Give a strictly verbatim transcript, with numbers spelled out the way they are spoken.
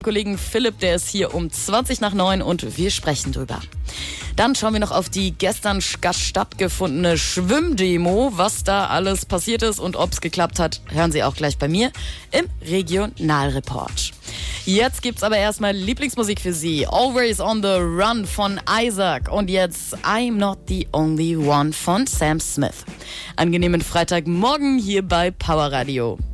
Kollegen Philipp, der ist hier um zwanzig nach neun und wir sprechen drüber. Dann schauen wir noch auf die gestern stattgefundene Schwimmdemo. Was da alles passiert ist und ob es geklappt hat, hören Sie auch gleich bei mir im Regionalreport. Jetzt gibt's aber erstmal Lieblingsmusik für Sie. Always on the Run von Isaac und jetzt I'm Not the Only One von Sam Smith. Angenehmen Freitagmorgen hier bei Power Radio.